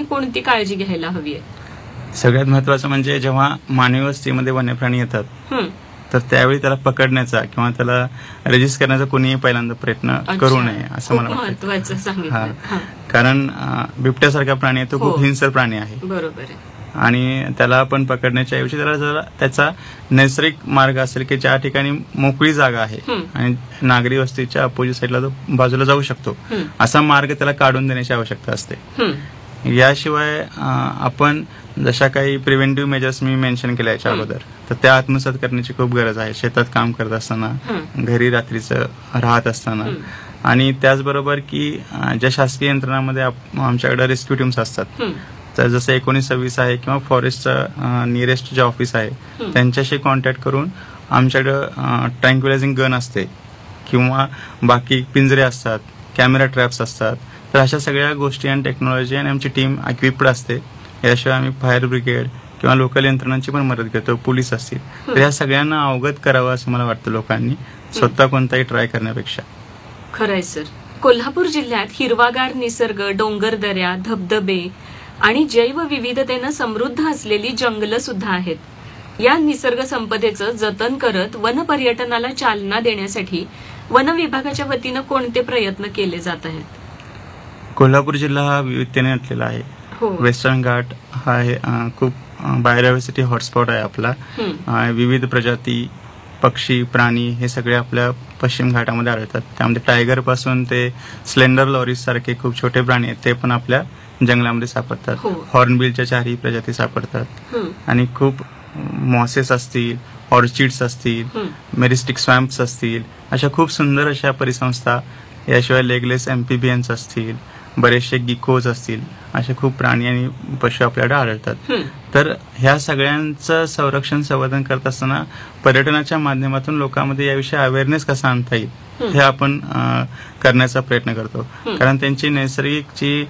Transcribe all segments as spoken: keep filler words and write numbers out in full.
कोणती काळजी घ्यायला हवी आहे? सगळ्यात महत्वाचं म्हणजे जेव्हा मानवी वस्तीमध्ये वन्यप्राणी येतात तर त्यावेळी त्याला पकडण्याचा किंवा त्याला रजिस्टर करण्याचा कोणीही पहिल्यांदा प्रयत्न करू नये असं मला वाटतं. हा, कारण बिबट्यासारखा प्राणी आहे तो खूप हिंसर प्राणी आहे. बरोबर आहे. आणि त्याला आपण पकडण्याच्या ऐवजी त्याला जरा त्याचा नैसर्गिक मार्ग असेल की ज्या ठिकाणी मोकळी जागा आहे आणि नागरी वस्तीच्या अपोजिट साईडला तो बाजूला जाऊ शकतो असा मार्ग त्याला काढून देण्याची आवश्यकता असते. याशिवाय आपण जशा काही प्रिव्हेंटिव्ह मेजर्स मी मेन्शन केल्या याच्या अगोदर तर त्या आत्मसात करण्याची खूप गरज आहे. शेतात काम करत असताना, घरी रात्रीचं राहत असताना, आणि त्याचबरोबर की ज्या शासकीय यंत्रणामध्ये आमच्याकडे रेस्क्यू टीम्स असतात तर जसं एकोणीस सव्वीस आहे किंवा फॉरेस्टचं नियरेस्ट जे ऑफिस आहे त्यांच्याशी कॉन्टॅक्ट करून आमच्याकडं ट्रँक्युलायझिंग गन असते किंवा बाकी पिंजरे असतात, कॅमेरा ट्रॅप्स असतात. तर अशा सगळ्या गोष्टी आणि टेक्नॉलॉजी आणि आमची टीम इक्विप्ड असते. याशिवाय आम्ही फायर ब्रिगेड किंवा लोकल यंत्रणांची पण मदत घेतो, पोलीस असतील. तर या सगळ्यांना अवगत करावं असं मला वाटतं लोकांनी, स्वतः कोणताही ट्राय करण्यापेक्षा. खरंय सर. कोल्हापूर जिल्ह्यात हिरवागार निसर्ग, डोंगर दऱ्या, धबधबे आणि जैवविविधतेनं समृद्ध असलेली जंगलं सुद्धा आहेत. या निसर्ग संपदेचं जतन करत वन पर्यटनाला चालना देण्यासाठी वन विभागाच्या वतीनं कोणते प्रयत्न केले जात आहेत? कोल्हापूर जिल्हा हा विविधतेने नटलेला आहे. वेस्टर्न घाट हा आहे खूप बायोडायव्हर्सिटी हॉटस्पॉट आहे आपला. विविध प्रजाती पक्षी, प्राणी हे सगळे आपल्या पश्चिम घाटामध्ये आढळतात. त्यामध्ये टायगर पासून ते स्लेंडर लॉरीस सारखे खूप छोटे प्राणी आहेत ते पण आपल्या जंगलामध्ये सापडतात. हॉर्नबिलच्या चारही प्रजाती सापडतात आणि खूप मॉसेस असतील, ऑर्चिड्स असतील, मेरिस्टिक स्वॅम्प्स असतील, अशा खूप सुंदर अशा परिसंस्था. याशिवाय लेगलेस एम्फिबियन्स असतील, बरेचसे गिकोज असतील, असे खूप प्राणी आणि पशु आपल्याकडे आढळतात. तर ह्या सगळ्यांचं संरक्षण संवर्धन करत असताना पर्यटनाच्या माध्यमातून लोकांमध्ये याविषयी अवेअरनेस कसा आणता येईल हे आपण करण्याचा प्रयत्न करतो. कारण त्यांची नैसर्गिक जी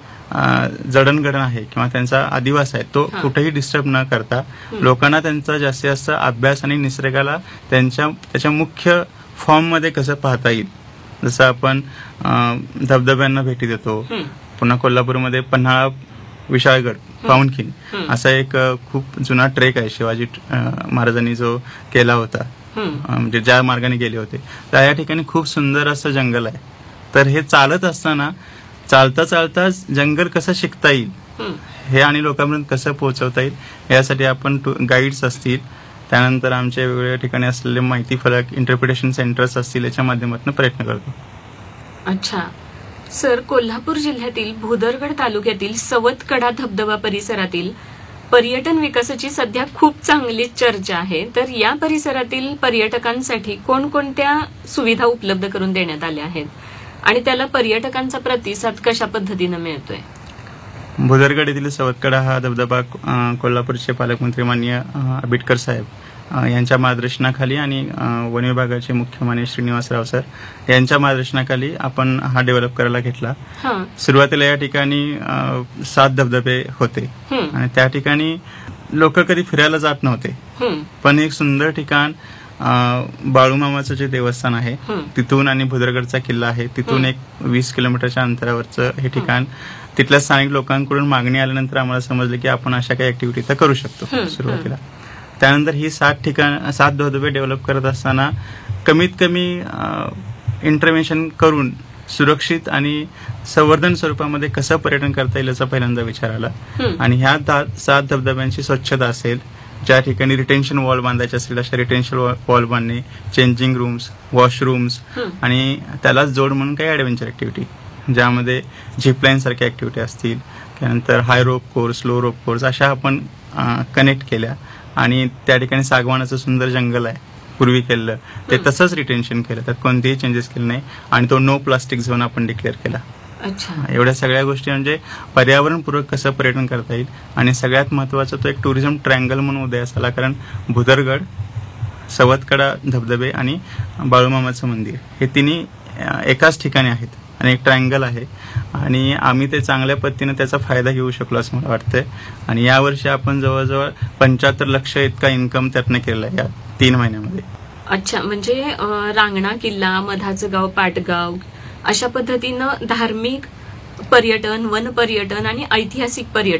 जडणघडण आहे किंवा त्यांचा अधिवास आहे तो कुठेही डिस्टर्ब न करता लोकांना त्यांचा जास्तीत जास्त अभ्यास आणि निसर्गाला त्यांच्या त्याच्या मुख्य फॉर्म मध्ये कसं पाहता येईल. जसं आपण धबधब्यांना भेटी देतो, पुन्हा कोल्हापूरमध्ये पन्हाळा विशाळगड पाऊनखिंड असा एक खूप जुना ट्रेक आहे शिवाजी महाराजांनी जो केला होता, म्हणजे ज्या मार्गाने गेले होते. तर या ठिकाणी खूप सुंदर असं जंगल आहे. तर हे चालत असताना चालता चालता जंगल कसं शिकता येईल हे आणि लोकांपर्यंत कसं पोहोचवता येईल यासाठी आपण गाईड्स असतील, त्यानंतर आमच्या वेगवेगळ्या ठिकाणी असलेले माहिती फलक, इंटरप्रिटेशन सेंटर्स असतील, याच्या माध्यमातून प्रयत्न करतो. अच्छा सर, कोल्हापूर जिल्ह्यातील भुदरगड तालुक्यातील सवतकडा धबधबा परिसरातील पर्यटन विकासाची सध्या खूप चांगली चर्चा आहे. तर या परिसरातील पर्यटकांसाठी कोणकोणत्या सुविधा उपलब्ध करून देण्यात आल्या आहेत आणि त्याला पर्यटकांचा प्रतिसाद कशा पद्धतीने मिळतोय? भुदरगड येथील सवतकडा हा धबधबा कोल्हापूरचे पालकमंत्री माननीय आंबेडकर साहेब यांच्या मार्गदर्शनाखाली आणि वन विभागाचे मुख्य माननीय श्रीनिवासराव सर यांच्या मार्गदर्शनाखाली आपण हा डेव्हलप करायला घेतला. सुरुवातीला या ठिकाणी सात धबधबे होते आणि त्या ठिकाणी लोक कधी फिरायला जात नव्हते. पण एक सुंदर ठिकाण बाळूमामाचं जे देवस्थान आहे तिथून आणि भुदरगडचा किल्ला आहे तिथून एक वीस किलोमीटरच्या अंतरावरचं हे ठिकाण, तिथल्या स्थानिक लोकांकडून मागणी आल्यानंतर आम्हाला समजलं की आपण अशा काही ऍक्टिव्हिटी तर करू शकतो सुरुवातीला. त्यानंतर ही सात ठिकाण सात धबधबे डेव्हलप करत असताना कमीत कमी इंटरव्हेन्शन करून सुरक्षित आणि संवर्धन स्वरूपामध्ये कसं पर्यटन करता येईल याचा पहिल्यांदा विचार आला. आणि ह्या सात धबधब्यांची स्वच्छता असेल, ज्या ठिकाणी रिटेन्शन वॉल बांधायचे असेल अशा रिटेन्शन वॉल बांधणे, चेंजिंग रूम्स, वॉशरूम्स आणि त्यालाच जोड म्हणून काही ऍडव्हेंचर ऍक्टिव्हिटी ज्यामध्ये झिपलाईन सारख्या ऍक्टिव्हिटी असतील, त्यानंतर हाय rope course, low rope course अशा आपण कनेक्ट केल्या. आणि त्या ठिकाणी सागवानाचं सुंदर जंगल आहे पूर्वी केलेलं ते तसंच रिटेन्शन केलं, त्यात कोणतेही चेंजेस केले नाही आणि तो नो प्लास्टिक झोन आपण डिक्लेअर केला. एवढ्या सगळ्या गोष्टी म्हणजे पर्यावरणपूरक कसं पर्यटन करता येईल. आणि सगळ्यात महत्वाचं तो एक टुरिझम ट्रँगल म्हणून उदयास आला, कारण भुदरगड, सवतकडा धबधबे आणि बाळूमामाचं मंदिर हे तिन्ही एकाच ठिकाणी आहेत आणि एक ट्रँगल आहे आणि आम्ही ते चांगल्या पद्धतीने त्याचा फायदा घेऊ शकलो असं मला वाटतंय. आणि यावर्षी आपण जवळजवळ पंच्याहत्तर लक्ष इतका इन्कम त्यातनं केला आहे या तीन महिन्यामध्ये. अच्छा, म्हणजे रांगणा किल्ला, मधाचं गाव, पाटगाव अशा पद्धतीनं धार्मिक पर्यटन, वन पर्यटन आणि ऐतिहासिक पर्यटन